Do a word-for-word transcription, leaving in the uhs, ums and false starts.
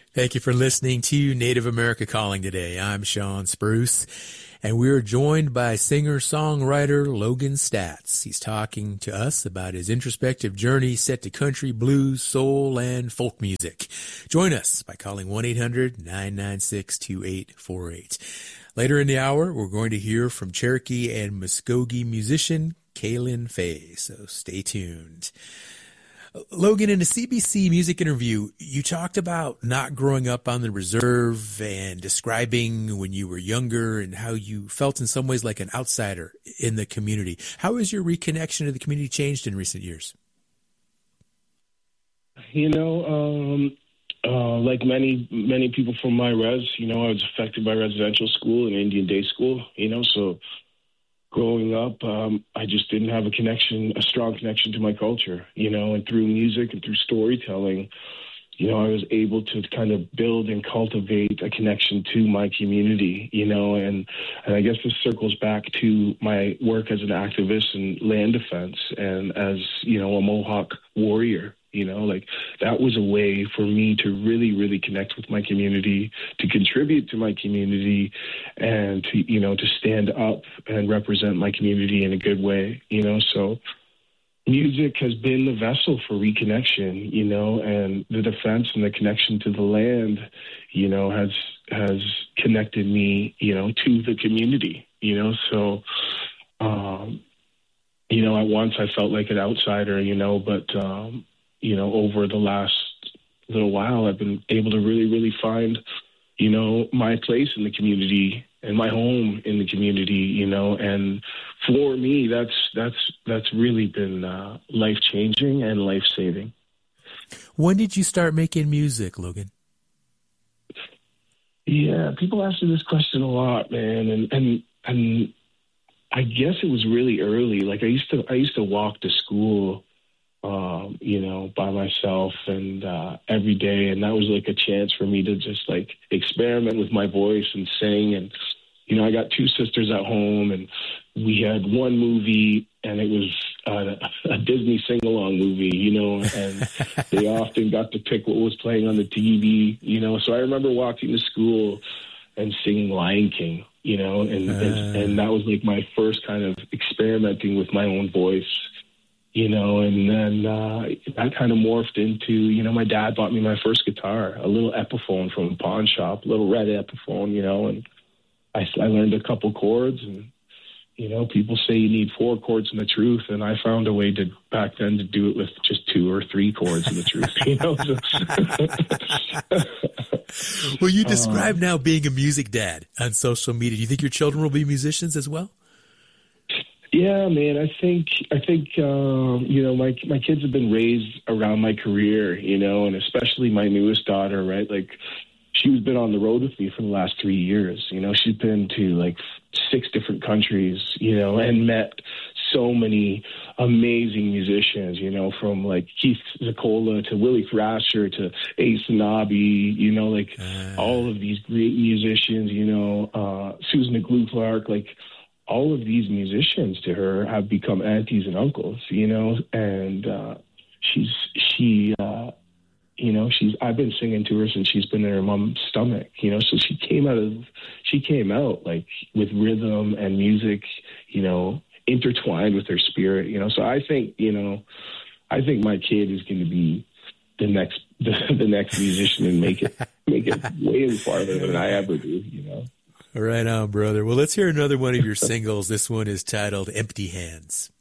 Thank you for listening to Native America Calling today. I'm Sean Spruce, and we're joined by singer-songwriter Logan Staats. He's talking to us about his introspective journey set to country, blues, soul, and folk music. Join us by calling one eight hundred nine nine six two eight four eight. Later in the hour, we're going to hear from Cherokee and Muskogee musician Kaylin Fay, so stay tuned. Logan, in a C B C music interview, you talked about not growing up on the reserve and describing when you were younger and how you felt in some ways like an outsider in the community. How has your reconnection to the community changed in recent years? You know, um, uh, like many, many people from my res, you know, I was affected by residential school and Indian day school, you know, so growing up, um, I just didn't have a connection, a strong connection to my culture, you know, and through music and through storytelling, you know, I was able to kind of build and cultivate a connection to my community, you know, and, and I guess this circles back to my work as an activist in land defense and as, you know, a Mohawk warrior. You know, like that was a way for me to really, really connect with my community, to contribute to my community, and to, you know, to stand up and represent my community in a good way, you know. So music has been the vessel for reconnection, you know, and the defense and the connection to the land, you know, has has connected me, you know, to the community, you know. So, um, you know, at once I felt like an outsider, you know, but, um, you know, over the last little while, I've been able to really, really find, you know, my place in the community and my home in the community, you know, and for me, that's, that's, that's really been uh, life-changing and life-saving. When did you start making music, Logan? Yeah, people ask me this question a lot, man, and, and, and I guess it was really early. Like I used to, I used to walk to school, um, you know, by myself and uh, every day. And that was like a chance for me to just like experiment with my voice and sing. And, you know, I got two sisters at home and we had one movie and it was uh, a Disney sing-along movie, you know, and they often got to pick what was playing on the T V, you know. So I remember walking to school and singing Lion King, you know, and, uh. and, and that was like my first kind of experimenting with my own voice. You know, and then uh, that kind of morphed into, you know, my dad bought me my first guitar, a little Epiphone from a pawn shop, a little red Epiphone, you know, and I, I learned a couple chords. And, you know, people say you need four chords in the truth, and I found a way to back then to do it with just two or three chords in the truth, you know. Well, you describe um, now being a music dad on social media. Do you think your children will be musicians as well? Yeah, man, I think, I think, um, you know, my, my kids have been raised around my career, you know, and especially my newest daughter, right? Like she's been on the road with me for the last three years. You know, she's been to like six different countries, you know, and met so many amazing musicians, you know, from like Keith Zakola to Willie Thrasher to Ace Nabi, you know, like uh. all of these great musicians, you know, uh, Susan McGlue Clark, like, all of these musicians to her have become aunties and uncles, you know, and uh, she's, she, uh, you know, she's, I've been singing to her since she's been in her mom's stomach, you know, so she came out of, she came out like with rhythm and music, you know, intertwined with her spirit, you know, so I think, you know, I think my kid is going to be the next, the, the next musician and make it, make it way farther than I ever do, you know. Right on, brother. Well, let's hear another one of your singles. This one is titled Empty Hands.